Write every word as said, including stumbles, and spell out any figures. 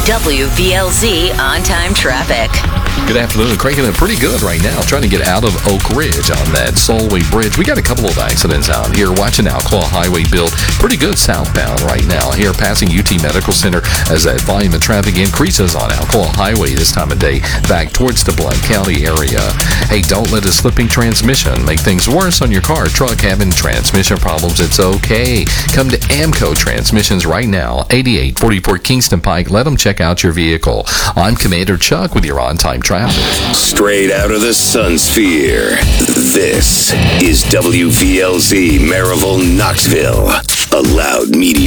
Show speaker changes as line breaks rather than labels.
W V L Z on-time traffic.
Good afternoon. Cranking it pretty good right now. Trying to get out of Oak Ridge on that Solway Bridge. We got a couple of accidents out here. Watching Alcoa Highway build pretty good southbound right now. Here passing U T Medical Center as that volume of traffic increases on Alcoa Highway this time of day back towards the Blount County area. Hey, don't let a slipping transmission make things worse on your car, truck, having transmission problems. It's okay. Come to Amco Transmissions right now. eighty-eight forty-four Kingston Pike. Let them check out your vehicle. I'm Commander Chuck with your on-time traffic.
Straight out of the sun sphere, this is W V L Z Maryville, Knoxville, a loud media